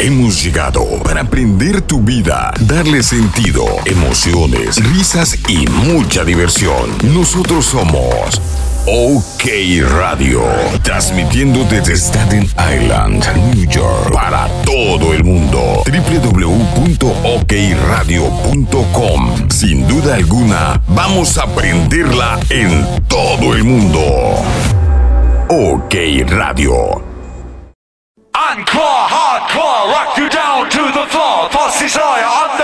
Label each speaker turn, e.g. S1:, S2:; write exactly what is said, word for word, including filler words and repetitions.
S1: Hemos llegado para aprender tu vida, darle sentido, emociones, risas y mucha diversión. Nosotros somos OK Radio, transmitiendo desde Staten Island, New York, para todo el mundo. doble u doble u doble u punto ok radio punto com. Sin duda alguna, vamos a aprenderla en todo el mundo. OK Radio.
S2: Encore, hardcore, rock you down to the floor. Pussy Sawyer on the